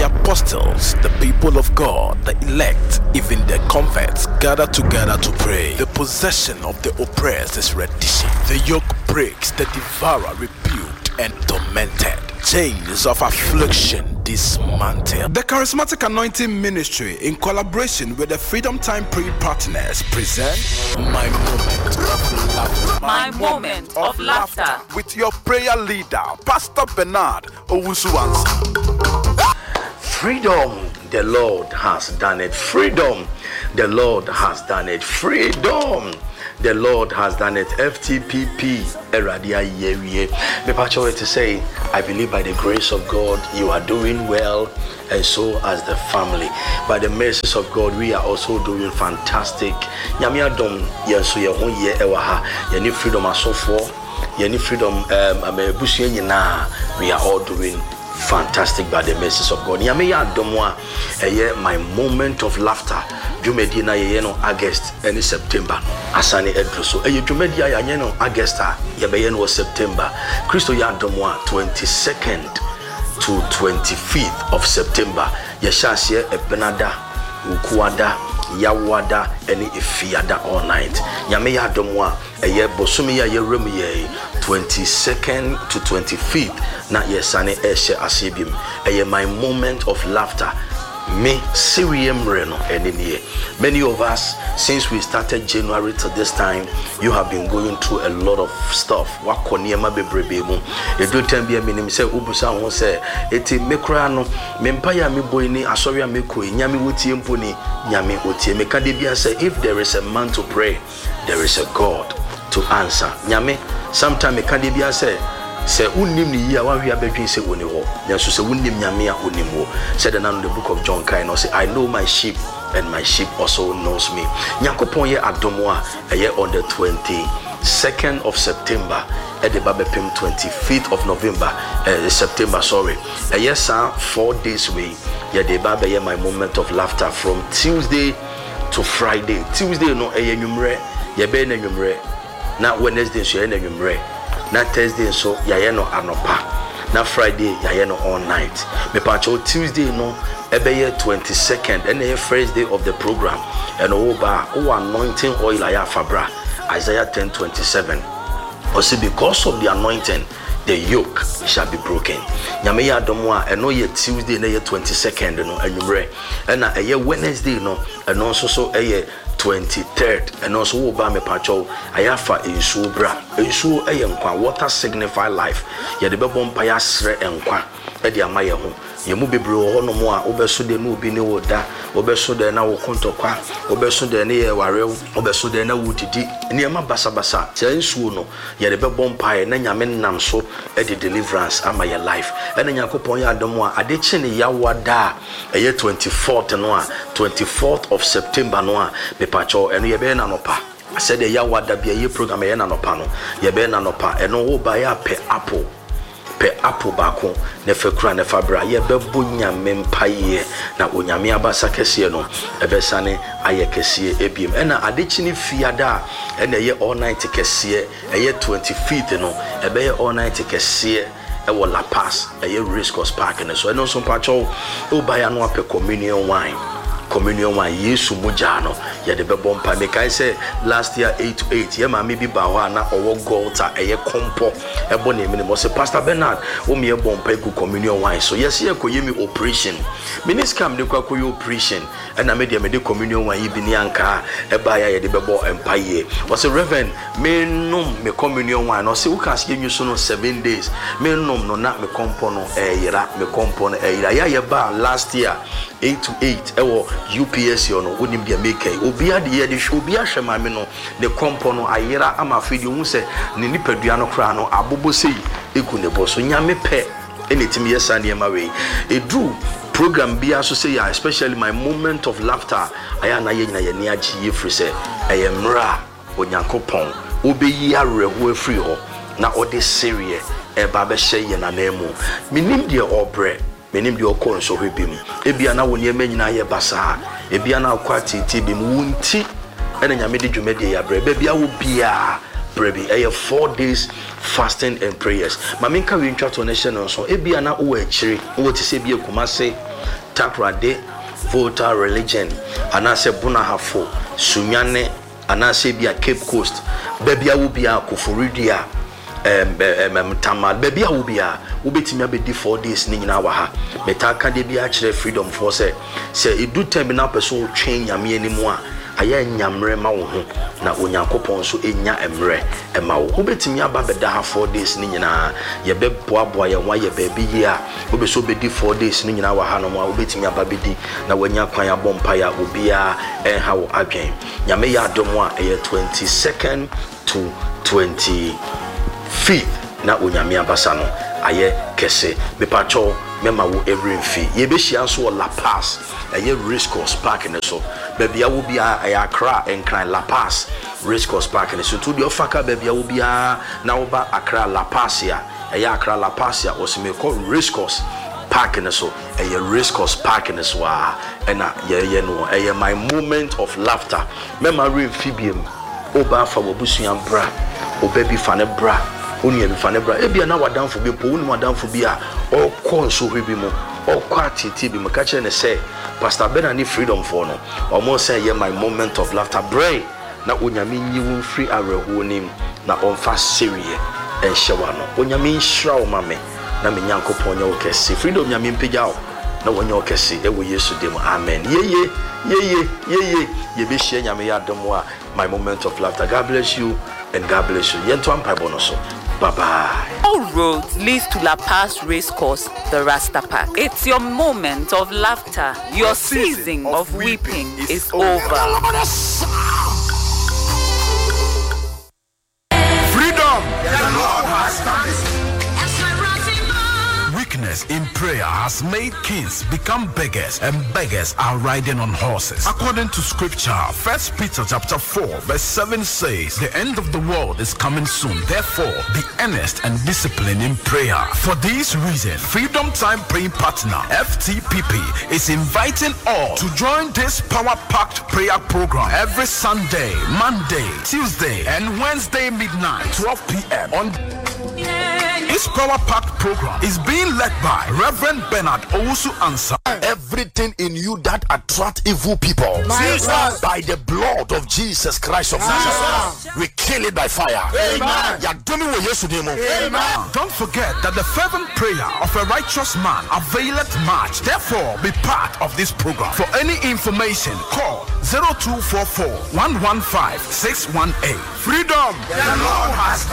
the apostles, the people of God, the elect, even the converts gather together to pray. The possession of the oppressed is reddition. The yoke breaks, the devourer rebuked and tormented. Chains of affliction dismantled. The Charismatic Anointing Ministry, in collaboration with the Freedom Time Prayer Partners, present My Moment of Laughter. My Moment of Laughter. With your prayer leader, Pastor Bernard Owusu-Ansah. Freedom, the Lord has done it. Freedom, the Lord has done it. Freedom, the Lord has done it. FTPP, Eradia Yerie. Me pacho to say, I believe by the grace of God, you are doing well, and so as the family. By the mercies of God, we are also doing fantastic. Nyamia dom yenso ye ho ye ewaha. Ye ni freedom asofo, ye ni freedom amebusu nyina. We are all doing fantastic by the mercies of God. Nyamia domwa my moment of laughter. Jumedi na ye no August and September. Asani edruso. Jumedi ya no August ye be no September. Christo ya domwa 22nd to 25th of September. Ye shasye ebenada ukuada yawada eni ifiada all night. Nyame ya domwa bosumi ya remu ye 22nd to 25th na yesane eshe asibim. My moment of laughter. Me Sirium Reno and many of us, since we started January to this time, you have been going through a lot of stuff. Wakoniema bebrebe. E do tembi minim say ubusa won say eti mekra no mempaya me boy ni asoria meko nyame wotie mponi nyame otie meka de bia say if there is a man to pray, there is a God to answer. Nyame sometime meka de bia say unim ni ya wan hia bedwin se woni ho nso se unim nyame a onim ho said in the book of John Kai no say I know my sheep and my sheep also knows me. Nyakopon ye adomo a on the 22nd of September at the Babepim 25th of November September sorry yes 4 days away ye the Baba ye my moment of laughter from Tuesday to Friday. Tuesday no enwumre ye be na enwumre na Wednesday so ye na enwumre na Thursday so yaye no anopa na Friday yaye no all night. Me pacho Tuesday no ebeye 22nd and the first day of the program and oba anointing oil aya fabra Isaiah 10:27. Also because of the anointing the yoke shall be broken. Nyame ya domo a eno ye Tuesday na ye 22nd no anwumre na eye Wednesday no eno nso so eye 23rd and also oba me pacho ayafa ensuo bra ensuo nkwa water signify life ye de bebo mpa ya sre nkwa e de amaye ho ye mu bebre ho no mo a obeso de no obi ne woda obeso de na wo kontokwa obeso de ne ye warew obeso de na wudidi ne ma basa se ensuo no ye de bebo mpa ye na nyame nam so e de deliverance ama ye life e na yakopon ya adomo a ade chi ne ya wada e ye 24th no a 24th of September no a pacho eno ye be na nopa said the ya wada bia ye program ye na nopa no ye be na nopa eno wo ba ya pe apple bako ne fekura ne fabra ye be bonya mempaye na onyame abasa kese no ebesane aye kese ebiem ena adechi ne fiada ena ye all night kese ye 25th no ebe ye all night kese ewo La Paz ye Race Course Park ne so eno so pacho o ba ya no ape communion wine Yesu mujano ya de bebo mpa me kai say last year 8 to 8 ye ma me bi ba ho na owo golta eye kompo ebo na emi mo say Pastor Bernard o me ebo mpa ku communion wine so yes ye ko yemi operation miniscam de kwa ko operation na me de communion wine bi ni anka e ba ya ye de bebo mpa ye was say Reverend me nom me communion wine no say we can see you so no 7 days me nom no na me kompo no eyira me kompo no eyira ya ye ba last year 8 to 8 ewo UPS no wonim dia make obia de ye de obia hwema me no the kompo no ayira ama fidi hu se ne nipadua no kra no abobo sei eku ne bo so nyame pe enetimi yesa ne ma we edu program bia so say especially my moment of laughter aya na ye nyina ye ne agi ye free se eyemra onyankopon obeyi areho afri ho na ode serie eba be hye ye na nemu minim de obre menim de okon so hwebim ebia na woni emanyina ye basa ebia na akwati tibim wunti ene nyame de dwumade ya bre bia wo bia brebi 4 days fasting and prayers maminka we ntwa to nation so ebia na wo akire wo ti se bia kumase Takrade Volta religion anase Bunahafo Sunyane anase bia Cape Coast bebia wo bia Koforidia Tamal bebia wo bia wo betimi abedi 4 days ni nyina wa ha metaka de bia kire freedom for say edu time na person twen nyame animu a aya nyamre ma wo ho na onyankopon so enya emre ema wo betimi aba beda ha 4 days ni nyina ye beboaboa ye wa ye baby ye a wo be so bedi 4 days ni nyina wa ha no mo betimi aba bedi na wanya kwan ya bompa ya obia enha wo adwen nyame ya adom a 22nd to 25th na onyame abasa no aye kese mepacho mema wo every fee ye be hia so La Paz aye race course park ne so bebia wo bia Accra enkran La Paz race course park ne so to the ofaka bebia wo bia na wo ba Accra La Paz ya aye Accra La Paz ya was me call race course park ne so aye race course park ne so na ye no aye my moment of laughter mema refibiem oba fa wo busuan bra obabi fa ne bra oni ebi fa ne bra ebia na wadanfo bi po oni wadanfo bi a okọ nso hwebi mu okọ atiti bi maka kire ne say Pastor Benani freedom for no omo say ye my moment of laughter bray na onyame nyiwu free areho nim na onfa serie enhyewa no onyame nhira o mame na me nyankopon nya okese freedom nyame mpegya o na wonya okese ewo Yesu dem amen ye be share nyame ya dom a my moment of laughter. God bless you and God bless you. Yento ampa bonoso. Bye-bye. All roads leads to La Paz Race Course, the Rasta Park. It's your moment of laughter. Your season of weeping is over. Freedom! The Lord has done it. Weakness in prayer has made kings become beggars, and beggars are riding on horses. According to scripture, 1 Peter chapter 4 verse 7 says, the end of the world is coming soon. Therefore, be earnest and disciplined in prayer. For this reason, Freedom Time Praying Partner, FTPP, is inviting all to join this power-packed prayer program every Sunday, Monday, Tuesday, and Wednesday midnight, 12 p.m. on this power-packed program is being led by Reverend Bernard Owusu Ansah. Everything in you that attract evil people, by the blood of Jesus Christ of Nazareth, we kill it by fire. Amen. Don't forget that the fervent prayer of a righteous man availeth much. Therefore, be part of this program. For any information, call 0244 115 618. Freedom. The Lord has